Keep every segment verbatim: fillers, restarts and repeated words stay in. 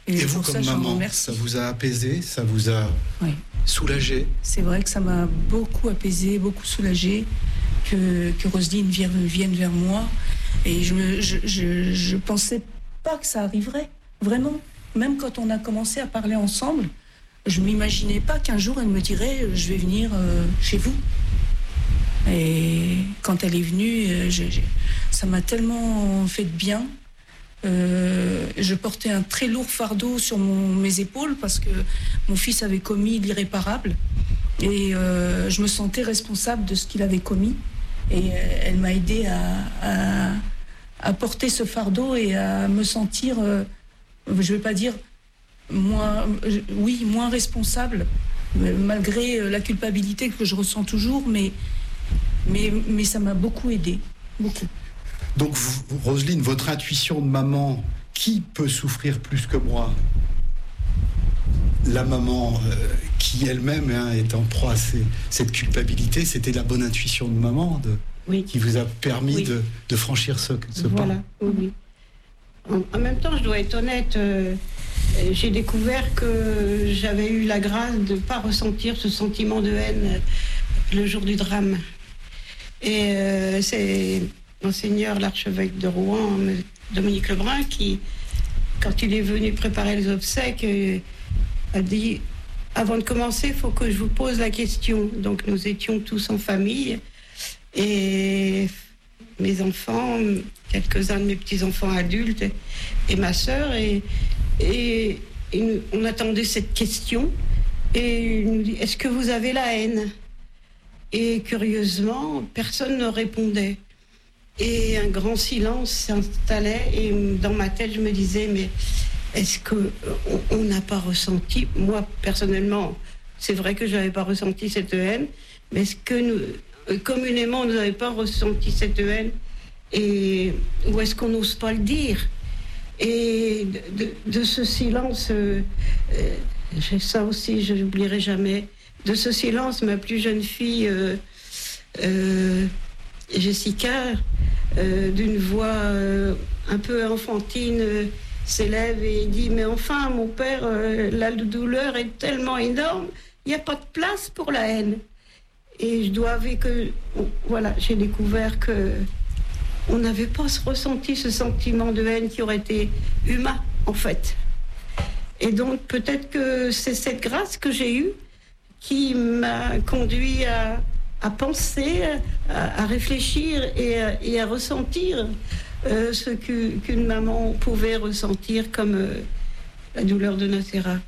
Et, Et vous, pour comme ça, maman, ça vous a apaisé, ça vous a oui. soulagé? C'est vrai que ça m'a beaucoup apaisé, beaucoup soulagé que, que Roselyne vienne, vienne vers moi. Et je ne je, je, je pensais pas que ça arriverait, vraiment. Même quand on a commencé à parler ensemble, je ne m'imaginais pas qu'un jour elle me dirait « je vais venir euh, chez vous ». Et quand elle est venue, j'ai, j'ai, ça m'a tellement fait de bien. Euh, je portais un très lourd fardeau sur mon, mes épaules parce que mon fils avait commis l'irréparable et euh, je me sentais responsable de ce qu'il avait commis et euh, elle m'a aidé à, à, à porter ce fardeau et à me sentir, euh, je ne vais pas dire moins, oui, moins responsable malgré la culpabilité que je ressens toujours, mais, mais, mais ça m'a beaucoup aidé, beaucoup. Donc, vous, Roselyne, votre intuition de maman, qui peut souffrir plus que moi? La maman euh, qui elle-même hein, est en proie à ces, cette culpabilité, c'était la bonne intuition de maman de, oui. qui vous a permis oui. de, de franchir ce, ce voilà. pas. Oui, oui. En, en même temps, je dois être honnête, euh, j'ai découvert que j'avais eu la grâce de ne pas ressentir ce sentiment de haine le jour du drame. Et euh, c'est... Monseigneur l'archevêque de Rouen, Dominique Lebrun, qui, quand il est venu préparer les obsèques, a dit « Avant de commencer, il faut que je vous pose la question ». Donc nous étions tous en famille, et mes enfants, quelques-uns de mes petits-enfants adultes, et ma sœur, et, et, et on attendait cette question, et il nous dit « Est-ce que vous avez la haine ?» Et curieusement, personne ne répondait. Et un grand silence s'installait et dans ma tête, je me disais, mais est-ce qu'on n'a pas ressenti, moi personnellement, c'est vrai que je n'avais pas ressenti cette haine, mais est-ce que nous, communément, nous n'avons pas ressenti cette haine et ou est-ce qu'on n'ose pas le dire? Et de, de, de ce silence, euh, euh, ça aussi, je n'oublierai jamais, de ce silence, ma plus jeune fille, euh, euh, Jessica, euh, d'une voix euh, un peu enfantine, euh, s'élève et dit « Mais enfin, mon père, euh, la douleur est tellement énorme, il n'y a pas de place pour la haine. » Et je dois avouer que, voilà, j'ai découvert que on n'avait pas ressenti ce sentiment de haine qui aurait été humain, en fait. Et donc, peut-être que c'est cette grâce que j'ai eue qui m'a conduit à... à penser, à, à réfléchir et à, et à ressentir euh, ce que, qu'une maman pouvait ressentir comme euh, la douleur de Nacera.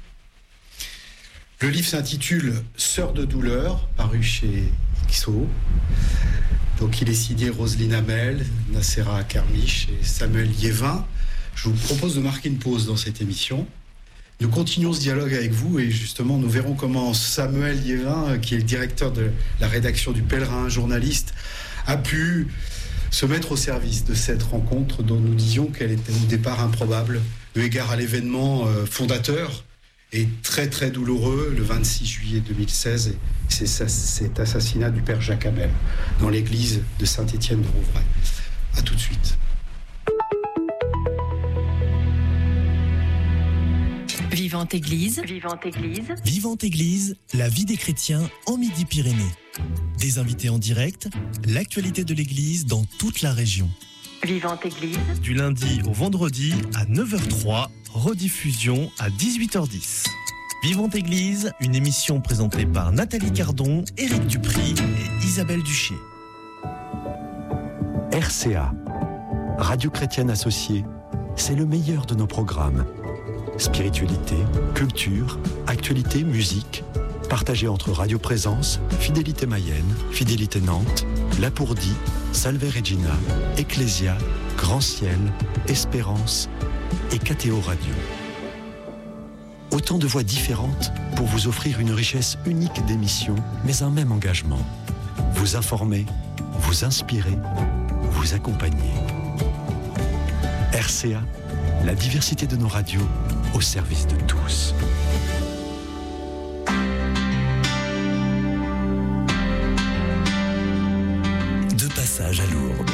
Le livre s'intitule « Sœur de douleur », paru chez X O. Donc il est signé Roselyne Hamel, Nacera Kermiche et Samuel Liévin. Je vous propose de marquer une pause dans cette émission. Nous continuons ce dialogue avec vous et justement nous verrons comment Samuel Liévin, qui est le directeur de la rédaction du Pèlerin, journaliste, a pu se mettre au service de cette rencontre dont nous disions qu'elle était au départ improbable, eu égard à l'événement fondateur et très très douloureux, le vingt-six juillet deux mille seize, c'est cet assassinat du père Jacques Hamel dans l'église de Saint-Étienne de Rouvray. A tout de suite. Vivante Église. Vivante Église. Vivante Église, la vie des chrétiens en Midi-Pyrénées. Des invités en direct, l'actualité de l'Église dans toute la région. Vivante Église. Du lundi au vendredi à neuf heures trois, rediffusion à dix-huit heures dix. Vivante Église, une émission présentée par Nathalie Cardon, Éric Dupry et Isabelle Duché. R C A, Radio Chrétienne Associée, c'est le meilleur de nos programmes. Spiritualité, culture, actualité, musique, partagée entre Radio Présence, Fidélité Mayenne, Fidélité Nantes, Lapourdie, Salve Regina, Ecclésia, Grand Ciel, Espérance et K T O Radio. Autant de voix différentes pour vous offrir une richesse unique d'émissions, mais un même engagement. Vous informer, vous inspirer, vous accompagner. R C A, la diversité de nos radios au service de tous. De passage à Lourdes.